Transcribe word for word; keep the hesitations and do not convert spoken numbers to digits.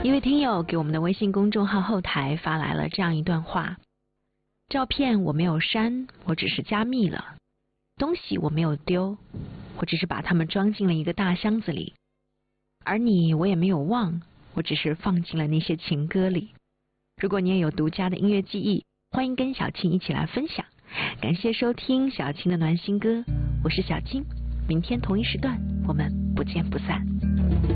一位听友给我们的微信公众号后台发来了这样一段话：照片我没有删，我只是加密了；东西我没有丢，我只是把它们装进了一个大箱子里；而你我也没有忘，我只是放进了那些情歌里。如果你也有独家的音乐记忆，欢迎跟小青一起来分享。感谢收听小青的暖心歌，我是小青，明天同一时段我们不见不散。